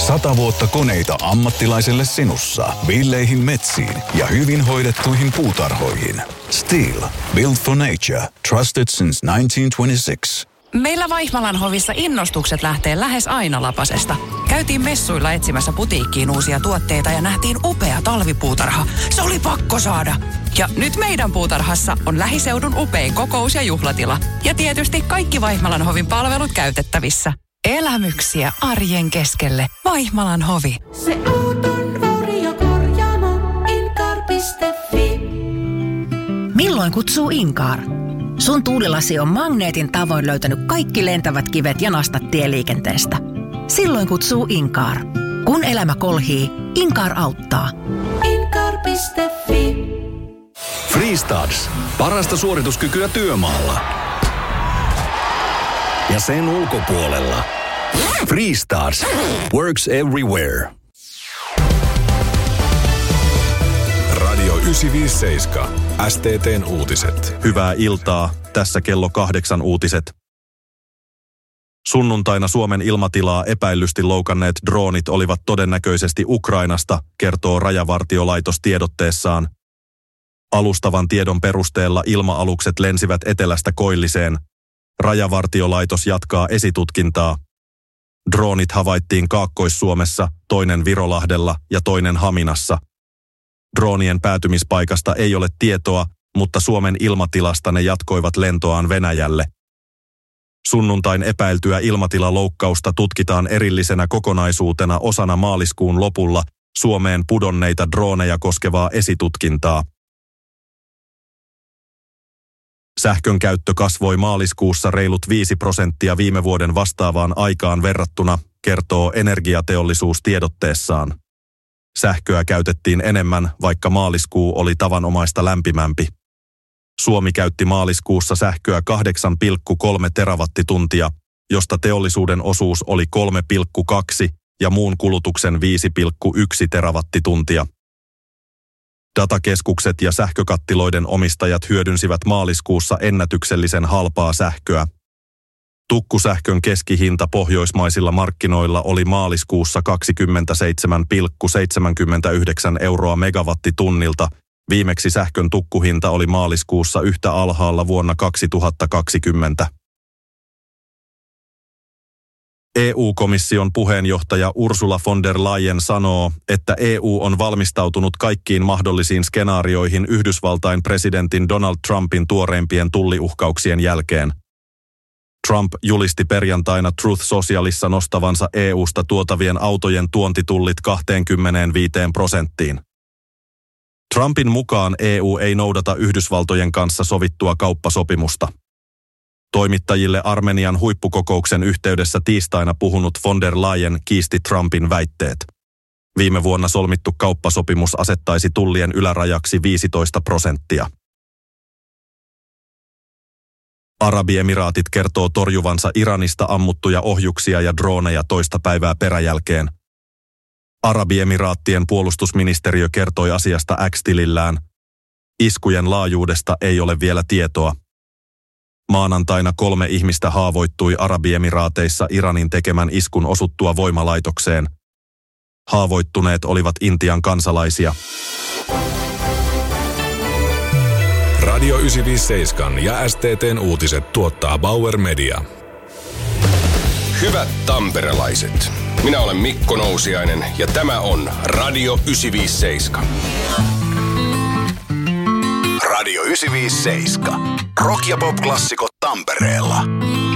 100 vuotta koneita ammattilaiselle sinussa, villeihin metsiin ja hyvin hoidettuihin puutarhoihin. Steel. Built for nature. Trusted since 1926. Meillä Vaihmalan hovissa innostukset lähtee lähes aina lapasesta. Käytiin messuilla etsimässä putiikkiin uusia tuotteita ja nähtiin upea talvipuutarha. Se oli pakko saada! Ja nyt meidän puutarhassa on lähiseudun upein kokous- ja juhlatila. Ja tietysti kaikki Vaihmalan hovin palvelut käytettävissä. Elämyksiä arjen keskelle. Vaihmalan hovi. Se auton varjokorjaamo Incar.fi. Milloin kutsuu Incar? Sun tuulilasi on magneetin tavoin löytänyt kaikki lentävät kivet ja nastat tieliikenteestä. Silloin kutsuu Incar. Kun elämä kolhii, Incar auttaa. Incar.fi. Freestarts. Parasta suorituskykyä työmaalla. Ja sen ulkopuolella. Freestarts. Works everywhere. Radio 957. STT:n uutiset. Hyvää iltaa. Tässä kello 8 uutiset. Sunnuntaina Suomen ilmatilaa epäillysti loukanneet droonit olivat todennäköisesti Ukrainasta, kertoo Rajavartiolaitos tiedotteessaan. Alustavan tiedon perusteella ilma-alukset lensivät etelästä koilliseen. Rajavartiolaitos jatkaa esitutkintaa. Droonit havaittiin Kaakkois-Suomessa, toinen Virolahdella ja toinen Haminassa. Droonien päätymispaikasta ei ole tietoa, mutta Suomen ilmatilasta ne jatkoivat lentoaan Venäjälle. Sunnuntain epäiltyä ilmatilaloukkausta tutkitaan erillisenä kokonaisuutena osana maaliskuun lopulla Suomeen pudonneita drooneja koskevaa esitutkintaa. Sähkön käyttö kasvoi maaliskuussa reilut 5% viime vuoden vastaavaan aikaan verrattuna, kertoo Energiateollisuus tiedotteessaan. Sähköä käytettiin enemmän, vaikka maaliskuu oli tavanomaista lämpimämpi. Suomi käytti maaliskuussa sähköä 8,3 terawattituntia, josta teollisuuden osuus oli 3,2 ja muun kulutuksen 5,1 terawattituntia. Datakeskukset ja sähkökattiloiden omistajat hyödynsivät maaliskuussa ennätyksellisen halpaa sähköä. Tukkusähkön keskihinta pohjoismaisilla markkinoilla oli maaliskuussa 27,79 euroa megawattitunnilta. Viimeksi sähkön tukkuhinta oli maaliskuussa yhtä alhaalla vuonna 2020. EU-komission puheenjohtaja Ursula von der Leyen sanoo, että EU on valmistautunut kaikkiin mahdollisiin skenaarioihin Yhdysvaltain presidentin Donald Trumpin tuoreimpien tulliuhkauksien jälkeen. Trump julisti perjantaina Truth Socialissa nostavansa EUsta tuotavien autojen tuontitullit 25%. Trumpin mukaan EU ei noudata Yhdysvaltojen kanssa sovittua kauppasopimusta. Toimittajille Armenian huippukokouksen yhteydessä tiistaina puhunut von der Leyen kiisti Trumpin väitteet. Viime vuonna solmittu kauppasopimus asettaisi tullien ylärajaksi 15%. Arabiemiraatit kertoo torjuvansa Iranista ammuttuja ohjuksia ja drooneja toista päivää peräjälkeen. Arabiemiraattien puolustusministeriö kertoi asiasta X-tilillään. Iskujen laajuudesta ei ole vielä tietoa. Maanantaina 3 ihmistä haavoittui Arabiemiraateissa Iranin tekemän iskun osuttua voimalaitokseen. Haavoittuneet olivat Intian kansalaisia. Radio 957 ja STT:n uutiset tuottaa Bauer Media. Hyvät tamperelaiset, minä olen Mikko Nousiainen ja tämä on Radio 957. Radio 957. Rock- ja pop-klassikot Tampereella.